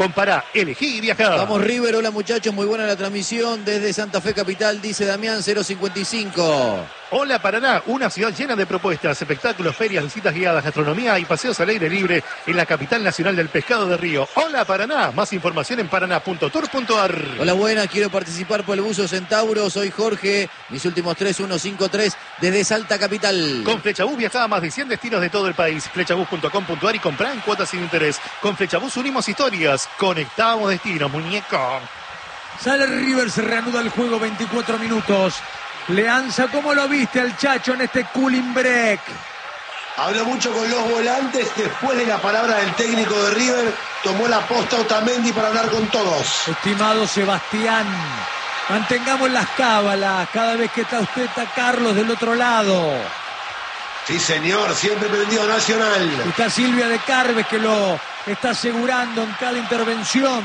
Compará, elegí y viajá. Vamos River, hola muchachos, muy buena la transmisión desde Santa Fe Capital, dice Damián 055. Hola Paraná, una ciudad llena de propuestas, espectáculos, ferias, visitas guiadas, gastronomía y paseos al aire libre en la capital nacional del pescado de Río. Hola Paraná, más información en paraná.tour.ar. Hola buenas, quiero participar por el buzo Centauro, soy Jorge, mis últimos 3153 desde Salta Capital. Con Flechabús viajá a más de 100 destinos de todo el país, flechabús.com.ar y comprá en cuotas sin interés. Con Flechabús unimos historias, conectamos destinos, muñeco. Sale River, se reanuda el juego, 24 minutos. Leanza, ¿cómo lo viste al Chacho en este cooling break? Habló mucho con los volantes, después de la palabra del técnico de River, tomó la posta Otamendi para hablar con todos. Estimado Sebastián, mantengamos las cábalas, cada vez que está usted está Carlos del otro lado. Sí señor, siempre prendido Nacional. Está Silvia de Carves que lo está asegurando en cada intervención.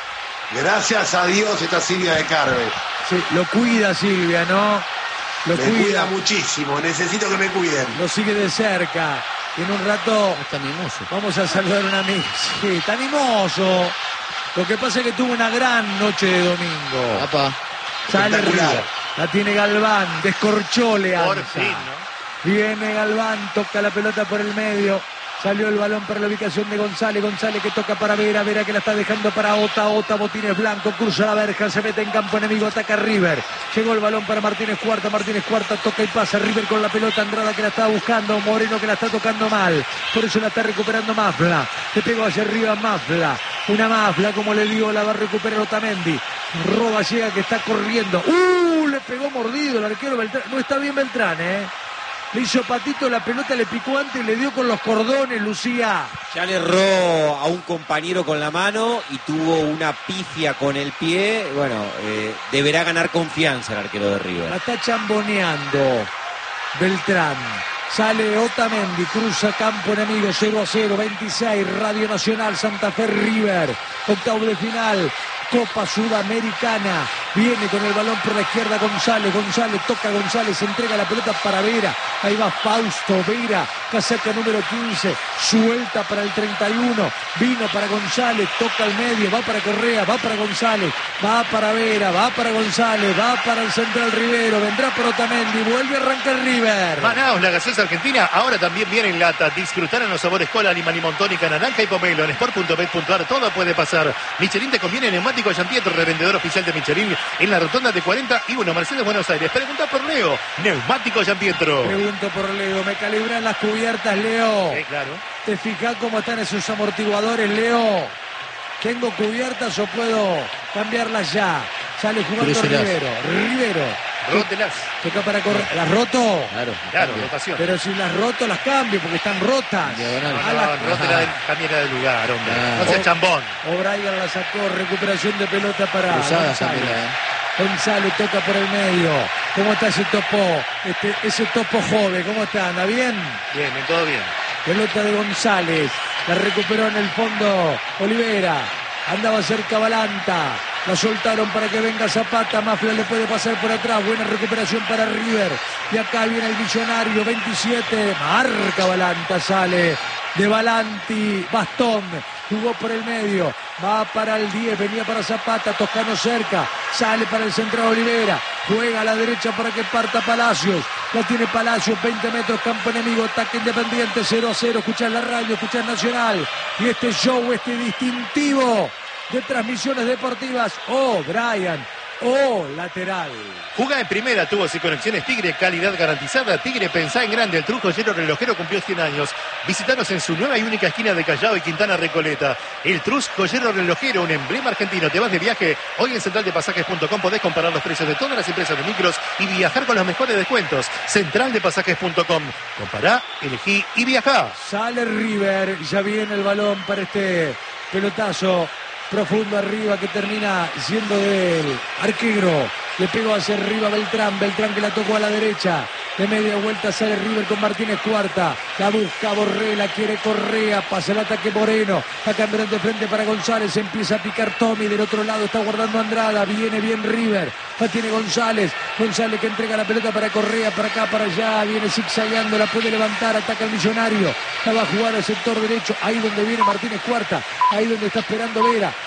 Gracias a Dios está Silvia de Carves. Sí, lo cuida Silvia, ¿no? Lo cuida muchísimo, necesito que me cuiden. Lo sigue de cerca. En un rato está mimoso. Vamos a saludar a un amigo. Sí, está mimoso. Lo que pasa es que tuvo una gran noche de domingo. Apa. Sale River. La tiene Galván, descorchó Leanza. Por fin, ¿no? Viene Galván, toca la pelota por el medio. Salió el balón para la ubicación de González. González que toca para Vera. Vera que la está dejando para Ota. Ota, Botines Blanco. Cruza la verja. Se mete en campo enemigo. Ataca River. Llegó el balón para Martínez Cuarta. Martínez Cuarta toca y pasa. River con la pelota. Andrada que la está buscando. Moreno que la está tocando mal. Por eso la está recuperando Mafla. Le pegó hacia arriba Mafla. Una Mafla como le dio. La va a recuperar Otamendi. Roba llega que está corriendo. Le pegó mordido el arquero Beltrán. No está bien Beltrán, Le hizo patito, la pelota le picó antes y le dio con los cordones, Lucía. Ya le erró a un compañero con la mano y tuvo una pifia con el pie. Bueno, deberá ganar confianza el arquero de River. La está chamboneando Beltrán. Sale Otamendi, cruza campo enemigo, 0-0, 26, Radio Nacional, Santa Fe River. Octavo de final. Copa Sudamericana, viene con el balón por la izquierda González, González toca González, entrega la pelota para Vera, ahí va Fausto Vera, casaca número 15, suelta para el 31, vino para González, toca al medio, va para Correa, va para González, va para Vera, va para González, va para el central Rivero, vendrá por Otamendi, vuelve a arrancar River. Manaos, la gaseosa argentina, ahora también viene en lata, disfrutar en los sabores cola, lima, limón, tónica, naranja y pomelo, en sport.bet.ar, todo puede pasar. Michelin te conviene neumático Jean-Pietro, revendedor oficial de Michelin en la rotonda de 41, Mercedes, Buenos Aires. Pregunta por Leo, neumático Jean-Pietro. Pregunto por Leo, me calibran las cubiertas, Leo. Claro. ¿Te fijas cómo están esos amortiguadores, Leo? ¿Tengo cubiertas o puedo cambiarlas ya? Sale jugando Rivero. Rótelas. Toca para correr. ¿Las roto? Claro, rotación. Pero si las roto, las cambio porque están rotas. Rótelas, cambiera de lugar, hombre. No sea chambón. O'Brien la sacó, recuperación de pelota para González. González toca por el medio. ¿Cómo está ese topo? Ese topo joven, ¿cómo está? ¿Anda bien? Bien, todo bien. Pelota de González. La recuperó en el fondo Olivera. Andaba cerca Balanta. La soltaron para que venga Zapata. Mafla le puede pasar por atrás. Buena recuperación para River. Y acá viene el millonario. 27. Marca Balanta. Sale de Balanti. Bastón. Jugó por el medio. Va para el 10. Venía para Zapata. Toscano cerca. Sale para el central Olivera. Juega a la derecha para que parta Palacios. La tiene Palacios. 20 metros. Campo enemigo. Ataque Independiente. 0-0. Escuchar la radio. Escuchar Nacional. Y este show, este distintivo de transmisiones deportivas. Brian. Lateral. Jugá en primera, tuvo sin conexiones Tigre, calidad garantizada. Tigre, pensá en grande. El Truz Joyero Relojero cumplió 100 años. Visítanos en su nueva y única esquina de Callao y Quintana Recoleta. El Truz Joyero Relojero, un emblema argentino. Te vas de viaje. Hoy en centraldepasajes.com podés comparar los precios de todas las empresas de micros y viajar con los mejores descuentos. Centraldepasajes.com. Compará, elegí y viajá. Sale River. Ya viene el balón para este pelotazo profundo arriba que termina siendo del arquero. Le pegó hacia arriba Beltrán que la tocó a la derecha. De media vuelta sale River con Martínez Cuarta. La busca Borré, la quiere Correa. Pasa el ataque Moreno. Va cambiando de frente para González. Empieza a picar Tommy. Del otro lado está guardando Andrada. Viene bien River. La tiene González. González que entrega la pelota para Correa. Para acá, para allá. Viene zigzagueando. La puede levantar. Ataca el Millonario. La va a jugar al sector derecho. Ahí donde viene Martínez Cuarta. Ahí donde está esperando Vera.